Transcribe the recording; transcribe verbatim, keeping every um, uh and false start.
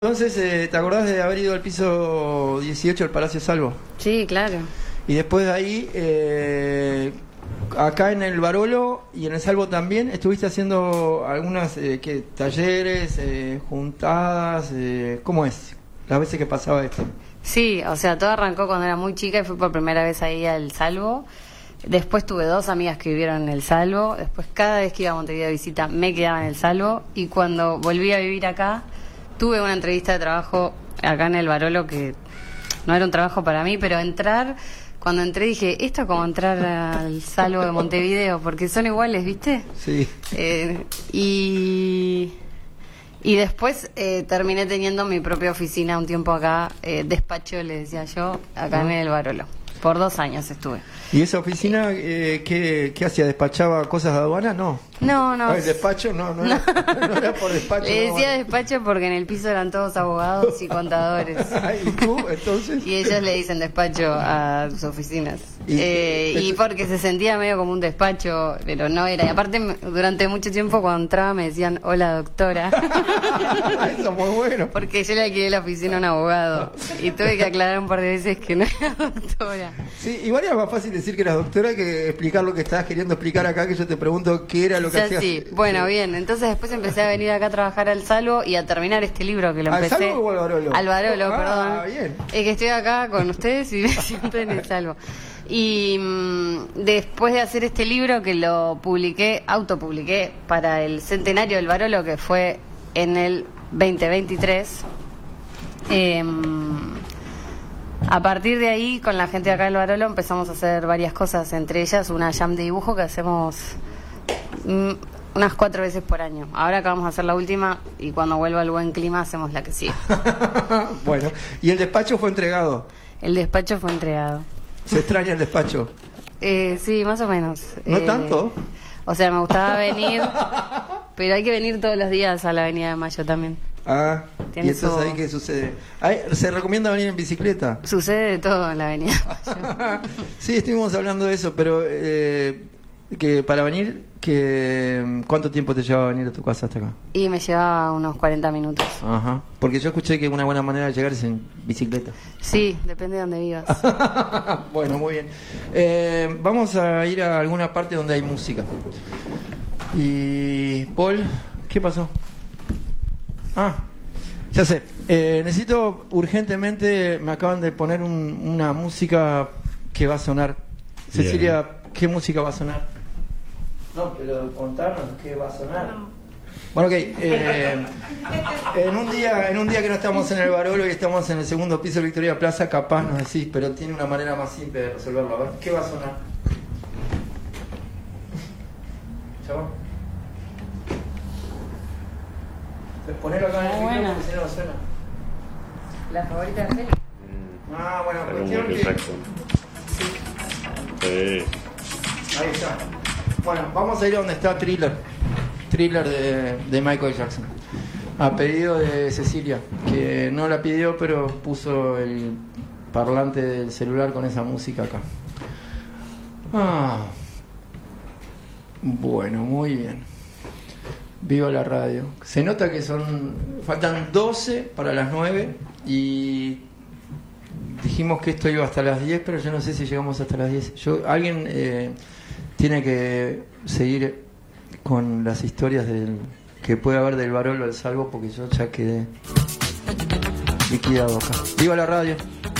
Entonces, eh, ¿te acordás de haber ido al piso dieciocho del Palacio Salvo? Sí, claro. Y después de ahí, eh, acá en el Barolo y en el Salvo también, estuviste haciendo algunas eh, ¿qué? talleres, eh, juntadas, eh, ¿cómo es? Las veces que pasaba esto. Sí, o sea, todo arrancó cuando era muy chica y fui por primera vez ahí al Salvo. Después tuve dos amigas que vivieron en el Salvo. Después, cada vez que iba a Montevideo de visita, me quedaba en el Salvo. Y cuando volví a vivir acá, tuve una entrevista de trabajo acá en el Barolo que no era un trabajo para mí, pero entrar, cuando entré dije, esto es como entrar al Salvo de Montevideo, porque son iguales, ¿viste? Sí. Eh, y, y después eh, terminé teniendo mi propia oficina un tiempo acá, eh, despacho, le decía yo, acá en el Barolo. Por dos años estuve. ¿Y esa oficina eh, qué, qué hacía? ¿Despachaba cosas de aduana? No. No, no. ¿El despacho? No, no, era, no era por despacho. Le no, decía bueno. despacho porque en el piso eran todos abogados y contadores. ¿Y tú, entonces? Y ellos le dicen despacho a sus oficinas. Y, eh, y porque se sentía medio como un despacho, pero no era. Y aparte, durante mucho tiempo cuando entraba me decían, hola doctora. Eso es muy bueno. Porque yo le alquilé la oficina a un abogado. Y tuve que aclarar un par de veces que no era doctora. Sí, igual era más fácil decir que eras doctora que explicar lo que estabas queriendo explicar acá, que yo te pregunto qué era lo que Ya hacías. sí, bueno, bien. Entonces después empecé a venir acá a trabajar al Salvo y a terminar este libro que lo ¿Al empecé. Salvo o al Barolo? Al Barolo, Ah, perdón. bien. Es que estoy acá con ustedes y siempre en el Salvo. Y mmm, después de hacer este libro que lo publiqué, autopubliqué para el centenario del Barolo, que fue en el veinte veintitrés, eh, a partir de ahí, con la gente de acá del Barolo empezamos a hacer varias cosas, entre ellas una jam de dibujo que hacemos mm, unas cuatro veces por año. Ahora acabamos de hacer la última y cuando vuelva el buen clima hacemos la que sigue. Bueno, ¿y el despacho fue entregado? El despacho fue entregado. ¿Se extraña el despacho? Eh, sí, más o menos. ¿No Eh, tanto? O sea, me gustaba venir, pero hay que venir todos los días a la Avenida de Mayo también. Ah, ¿y Tiene entonces su- ahí qué sucede? Ahí, ¿se recomienda venir en bicicleta? Sucede de todo en la Avenida de Mayo. Sí, estuvimos hablando de eso, pero eh, que para venir, que ¿cuánto tiempo te llevaba a venir a tu casa hasta acá? Y me llevaba unos cuarenta minutos. Ajá, porque yo escuché que una buena manera de llegar es en bicicleta. Sí, depende de dónde vivas. Bueno, muy bien. Eh, vamos a ir a alguna parte donde hay música. Y Paul, ¿qué pasó? Ah, ya sé. Eh, necesito urgentemente, me acaban de poner un- una música que va a sonar. Bien. Cecilia, ¿qué música va a sonar? No, pero contarnos qué va a sonar. Bueno, ok. Eh, en un día, en un día que no estamos en el Barolo y estamos en el segundo piso de Victoria Plaza, capaz nos decís, pero tiene una manera más simple de resolverlo. A ver, ¿qué va a sonar? ¿Chabón? Ponelo acá en el Muy micrófono, buena. porque si no no suena. ¿La favorita de Feli? Ah, bueno, Algo cuestión Michael que... Jackson. Sí. Ahí está. Bueno, vamos a ir a donde está Thriller. Thriller de, de Michael Jackson. A pedido de Cecilia, que no la pidió, pero puso el parlante del celular con esa música acá. Ah. Bueno, muy bien. Viva la radio. Se nota que son... Faltan doce para las nueve y... Dijimos que esto iba hasta las diez, pero yo no sé si llegamos hasta las diez. Yo, alguien eh, tiene que seguir con las historias del que puede haber del Barolo al Salvo, porque yo ya quedé liquidado acá. ¡Viva la radio!